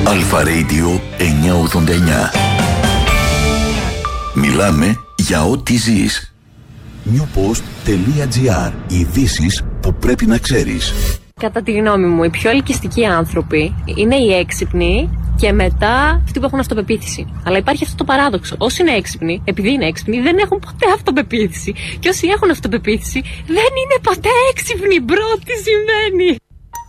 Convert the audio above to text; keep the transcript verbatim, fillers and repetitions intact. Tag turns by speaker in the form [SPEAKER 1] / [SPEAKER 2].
[SPEAKER 1] Αλφα Radio εννιακόσια ογδόντα εννιά. Μιλάμε για ό,τι ζεις. newpost.gr. Ειδήσεις που πρέπει να ξέρεις.
[SPEAKER 2] Κατά τη γνώμη μου, οι πιο ελκυστικοί άνθρωποι είναι οι έξυπνοι και μετά αυτοί που έχουν αυτοπεποίθηση. Αλλά υπάρχει αυτό το παράδοξο. Όσοι είναι έξυπνοι, επειδή είναι έξυπνοι, δεν έχουν ποτέ αυτοπεποίθηση. Και όσοι έχουν αυτοπεποίθηση, δεν είναι ποτέ έξυπνοι. Μπρο, τι σημαίνει?